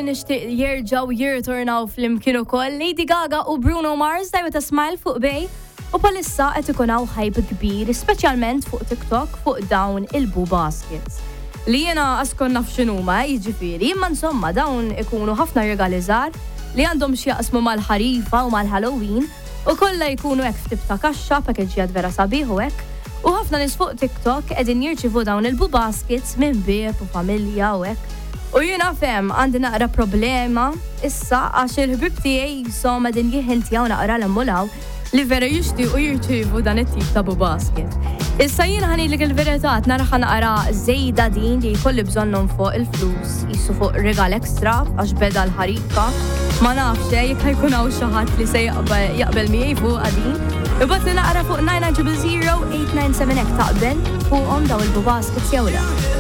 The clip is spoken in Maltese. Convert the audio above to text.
nixtieq jerġgħu jirtornaw fl-imkien ukoll Lady Gaga u Bruno Mars dajwa ta' Smile fuq Bej u palissa qed ikun hawn hype kbir, speċjalment fuq TikTok fuq dawn il-Boo Baskets. Li jiena askon naf x'inhuma jiġifieri, imma insomma dawn ikunu ħafna regali żgħar li għandhom xi jaqsmu mal-ħarifa u mal-Halloween u kollha jkunu hekk f'tip ta' kaxxa pakeġġjat vera sabiħ u hekk. U ħafna nies fuq TikTok qegħdin jirċievu dawn il-Boo Baskets minn bieb u familja u hekk. U jiena fem għandi naqra problema issa għax il-ħbib tiegħi jisom qegħdin jihintjaw naqra l-emmulaw li vera jixtiequ jirċievu dan it-tip ta' Boo Basket. Issa jien ħanilek il-verità naraħa naqra żejda din li jkolli bżonnhom fuq il-flus jissu fuq regal ekstra għax beda l-ħarika. Ma nafx jekk ħajkun hawn xi ħadd li se jaqbel miegħi fuq għadin. Ibgħat li naqra fuq 900 897 hekk taqbel fuqhom daw il-Boo Baskets jew le.